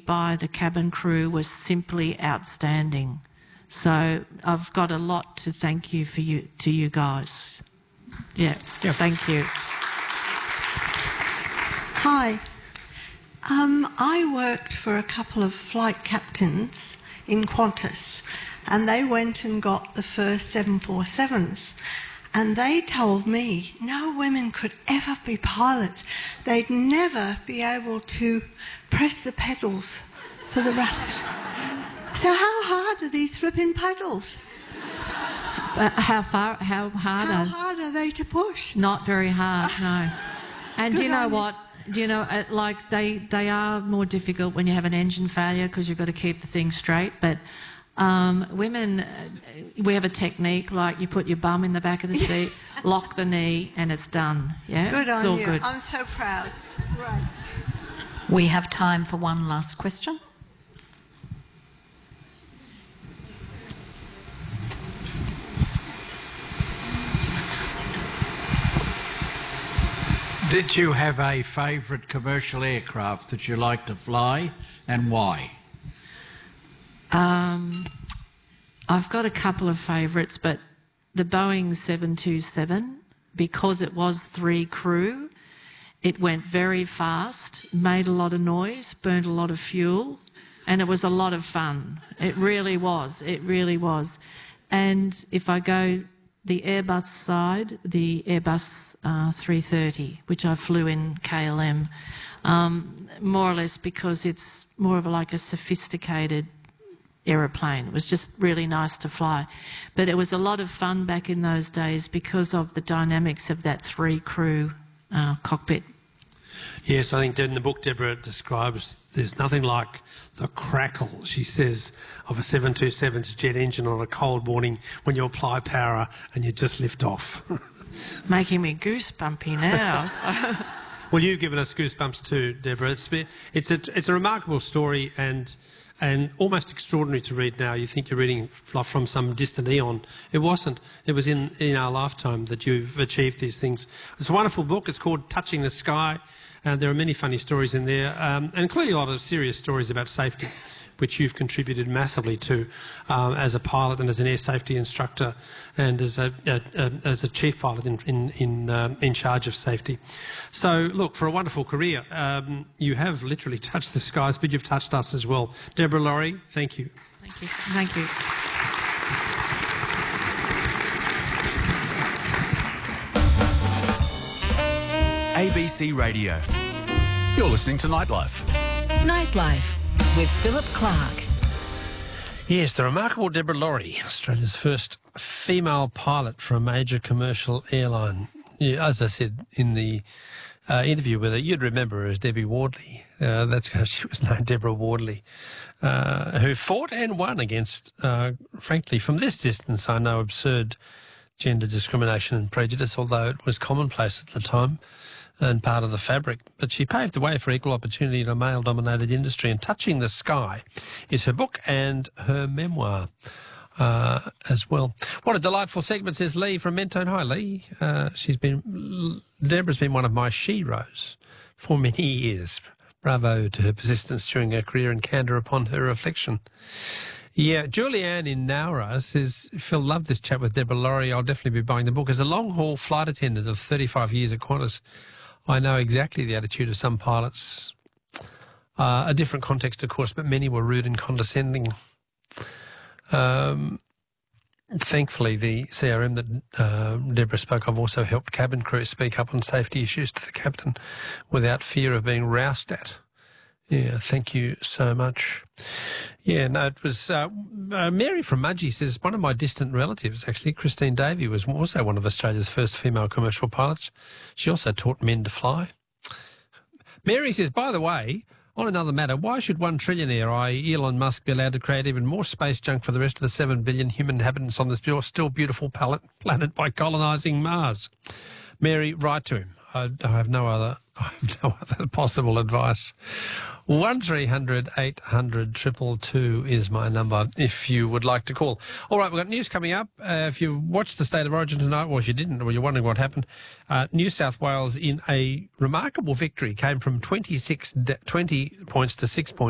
by the cabin crew was simply outstanding. So I've got a lot to thank you for to you guys. Yeah. Thank you. Hi. I worked for a couple of flight captains in Qantas, and they went and got the first 747s. And they told me no women could ever be pilots. They'd never be able to press the pedals for the rudders. So how hard are these flipping pedals? How hard are they to push? Not very hard, no. And do you know what? Do you know, like, they are more difficult when you have an engine failure because you've got to keep the thing straight. But women, we have a technique, like you put your bum in the back of the seat, lock the knee, and it's done. Yeah, good it's on all you. good. I'm so proud. Right. We have time for one last question. Did you have a favourite commercial aircraft that you like to fly, and why? I've got a couple of favourites, but the Boeing 727, because it was 3 crew, it went very fast, made a lot of noise, burnt a lot of fuel, and it was a lot of fun. It really was. It really was. And if I go the Airbus side, the Airbus 330, which I flew in KLM, more or less because it's more of like a sophisticated aeroplane. It was just really nice to fly. But it was a lot of fun back in those days because of the dynamics of that 3 crew cockpit. Yes, I think in the book Deborah describes there's nothing like the crackle, she says, of a 727's jet engine on a cold morning when you apply power and you just lift off. Making me goosebumpy now. So. Well, you've given us goosebumps too, Deborah. It's a remarkable story and almost extraordinary to read now. You think you're reading from some distant eon. It wasn't. It was in our lifetime that you've achieved these things. It's a wonderful book. It's called Touching the Sky. There are many funny stories in there, and including a lot of serious stories about safety, which you've contributed massively to as a pilot and as an air safety instructor and as a chief pilot in charge of safety. So, look, for a wonderful career, you have literally touched the skies, but you've touched us as well. Deborah Laurie, thank you. Thank you. Thank you. ABC Radio. You're listening to Nightlife. Nightlife with Philip Clark. Yes, the remarkable Deborah Laurie, Australia's first female pilot for a major commercial airline. Yeah, as I said in the interview with her, you'd remember her as Debbie Wardley. That's how she was known, Deborah Wardley, who fought and won against, frankly, from this distance, I know, absurd gender discrimination and prejudice, although it was commonplace at the time and part of the fabric. But she paved the way for equal opportunity in a male-dominated industry, and Touching the Sky is her book and her memoir as well. What a delightful segment, says Lee from Mentone. Hi, Lee. Deborah's been one of my sheroes for many years. Bravo to her persistence during her career and candour upon her reflection. Yeah, Julianne in Nowra says, Phil, love this chat with Deborah Laurie. I'll definitely be buying the book. As a long-haul flight attendant of 35 years at Qantas, I know exactly the attitude of some pilots. A different context, of course, but many were rude and condescending. Thankfully, the CRM that Deborah spoke of also helped cabin crew speak up on safety issues to the captain without fear of being roused at. Yeah, thank you so much. Yeah, no, it was Mary from Mudgee says, one of my distant relatives, actually, Christine Davey, was also one of Australia's first female commercial pilots. She also taught men to fly. Mary says, by the way, on another matter, why should one trillionaire, i.e. Elon Musk, be allowed to create even more space junk for the rest of the 7 billion human inhabitants on this still beautiful planet by colonising Mars? Mary, write to him. I have no other possible advice. 1300 800 222 is my number if you would like to call. All right, we've got news coming up. If you watched the State of Origin tonight, or if you didn't, or you're wondering what happened, New South Wales in a remarkable victory came from 20 points to 6 points.